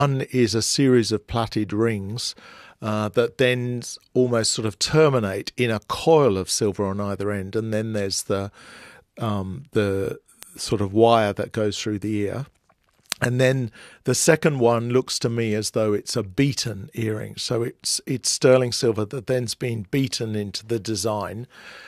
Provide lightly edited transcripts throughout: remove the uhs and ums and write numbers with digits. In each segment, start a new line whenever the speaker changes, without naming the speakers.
One is a series of plaited rings that then almost sort of terminate in a coil of silver on either end, and then there's the sort of wire that goes through the ear. And then the second one looks to me as though it's a beaten earring. So it's sterling silver that then's been beaten into the design.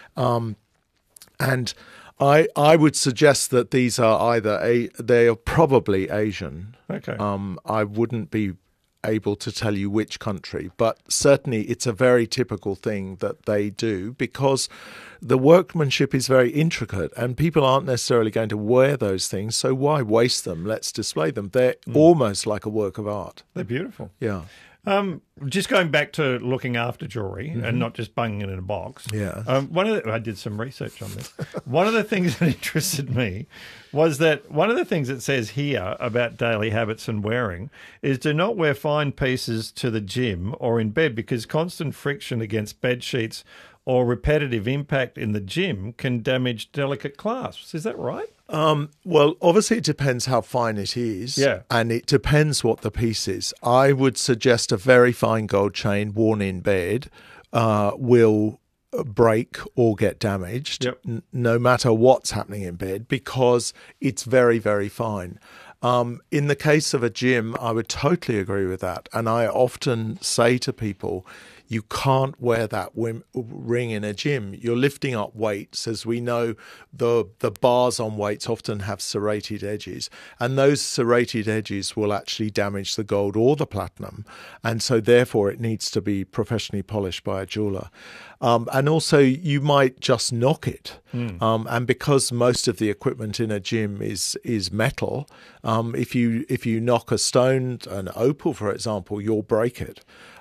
And I would suggest that these are they are probably Asian.
Okay.
I wouldn't be able to tell you which country, but certainly it's a very typical thing that they do because the workmanship is very intricate and people aren't necessarily going to wear those things. So why waste them? Let's display them. They're almost like a work of art.
They're beautiful.
Yeah.
Just going back to looking after jewellery and not just bunging it in a box.
Yeah.
I did some research on this. One of the things that interested me was that one of the things it says here about daily habits and wearing is do not wear fine pieces to the gym or in bed because constant friction against bed sheets or repetitive impact in the gym can damage delicate clasps. Is that right?
Well, obviously it depends how fine it is.
Yeah.
And it depends what the piece is. I would suggest a very fine gold chain worn in bed will break or get damaged no matter what's happening in bed because it's very, very fine. In the case of a gym, I would totally agree with that. And I often say to people, you can't wear that ring in a gym. You're lifting up weights. As we know, the bars on weights often have serrated edges, and those serrated edges will actually damage the gold or the platinum. And so therefore it needs to be professionally polished by a jeweler. And also you might just knock it. And because most of the equipment in a gym is metal, if you knock a stone, an opal, for example, you'll break it.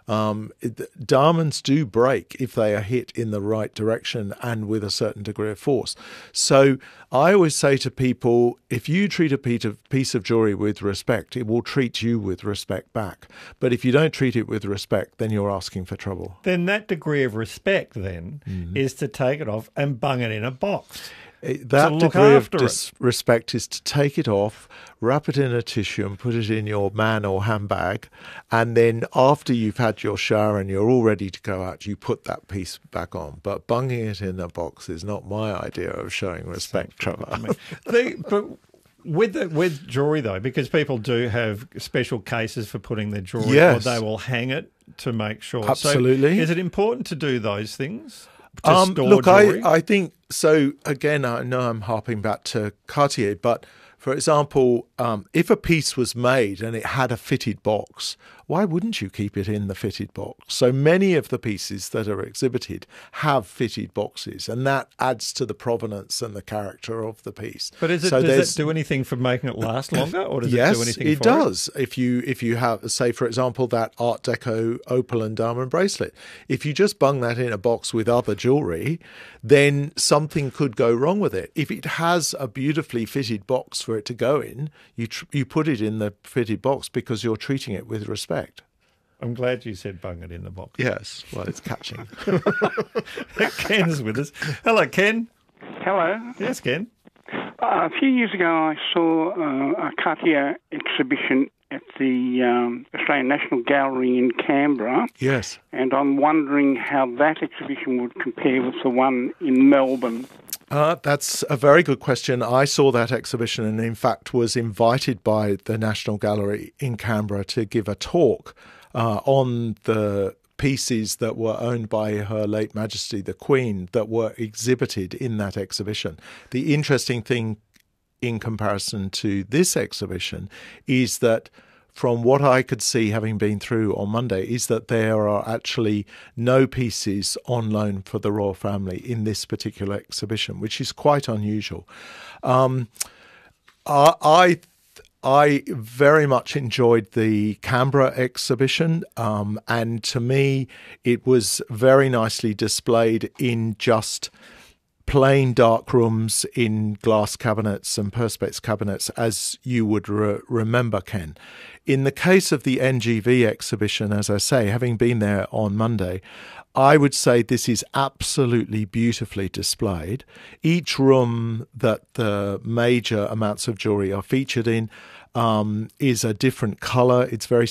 Diamonds do break if they are hit in the right direction and with a certain degree of force. So I always say to people, if you treat a piece of jewelry with respect, it will treat you with respect back. But if you don't treat it with respect, then you're asking for trouble.
Then that degree of respect then is to take it off and bung it in a box.
That degree of disrespect is to take it off, wrap it in a tissue and put it in your man or handbag. And then after you've had your shower and you're all ready to go out, you put that piece back on. But bunging it in a box is not my idea of showing respect, Trevor.
But with jewellery, though, because people do have special cases for putting their jewellery, or they will hang it to make sure.
Absolutely.
So is it important to do those things?
Look, I think so. Again, I know I'm harping back to Cartier, but for example, if a piece was made and it had a fitted box, why wouldn't you keep it in the fitted box? So many of the pieces that are exhibited have fitted boxes, and that adds to the provenance and the character of the piece.
But does it do anything for making it last longer, or does it do anything
it does. If you have, say, for example, that Art Deco opal and diamond bracelet, if you just bung that in a box with other jewellery, then something could go wrong with it. If it has a beautifully fitted box for it to go in, you put it in the fitted box because you're treating it with respect.
I'm glad you said bung it in the box.
Yes, well, it's catching.
Ken's with us. Hello, Ken.
Hello.
Yes, Ken.
A few years ago, I saw a Cartier exhibition at the Australian National Gallery in Canberra.
Yes.
And I'm wondering how that exhibition would compare with the one in Melbourne.
That's a very good question. I saw that exhibition and, in fact, was invited by the National Gallery in Canberra to give a talk on the pieces that were owned by Her Late Majesty the Queen that were exhibited in that exhibition. The interesting thing in comparison to this exhibition is that from what I could see, having been through on Monday, is that there are actually no pieces on loan for the royal family in this particular exhibition, which is quite unusual. I very much enjoyed the Canberra exhibition, and to me, it was very nicely displayed in just plain dark rooms in glass cabinets and perspex cabinets, as you would remember, Ken. In the case of the NGV exhibition, as I say, having been there on Monday, I would say this is absolutely beautifully displayed. Each room that the major amounts of jewellery are featured in is a different color. It's very